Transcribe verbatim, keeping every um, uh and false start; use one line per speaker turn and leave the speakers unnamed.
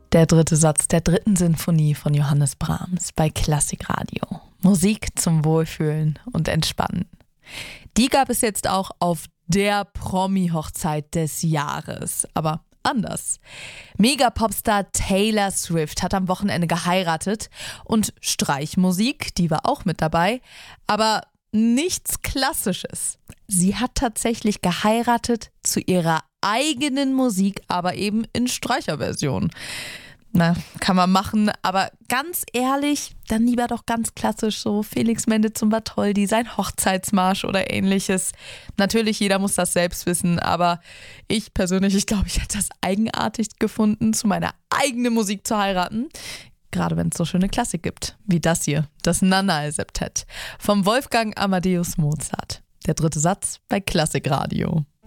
Der dritte Satz der dritten Sinfonie von Johannes Brahms bei Klassikradio. Musik zum Wohlfühlen und Entspannen. Die gab es jetzt auch auf der Promi-Hochzeit des Jahres, aber anders. Mega-Popstar Taylor Swift hat am Wochenende geheiratet und Streichmusik, die war auch mit dabei, aber nichts Klassisches. Sie hat tatsächlich geheiratet zu ihrer eigenen Musik, aber eben in Streicherversion. Na, kann man machen, aber ganz ehrlich, dann lieber doch ganz klassisch, so Felix Mendelssohn Bartholdy, sein Hochzeitsmarsch oder ähnliches. Natürlich, jeder muss das selbst wissen, aber ich persönlich, ich glaube, ich hätte das eigenartig gefunden, zu meiner eigenen Musik zu heiraten. Gerade wenn es so schöne Klassik gibt, wie das hier, das Nana-Septett vom Wolfgang Amadeus Mozart. Der dritte Satz bei Klassikradio.